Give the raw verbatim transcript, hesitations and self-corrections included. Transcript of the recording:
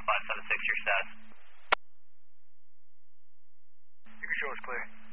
five seven six, your status. Your control is clear.